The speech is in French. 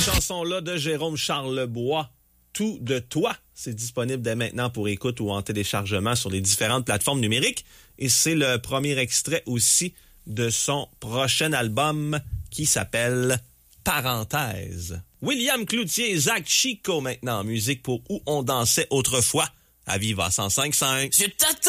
chanson-là de Jérôme Charlebois, Tout de toi. C'est disponible dès maintenant pour écoute ou en téléchargement sur les différentes plateformes numériques. Et c'est le premier extrait aussi de son prochain album qui s'appelle Parenthèse. William Cloutier, Zach Chico maintenant en musique pour Où on dansait autrefois à Viva 105.5. Je t'attends.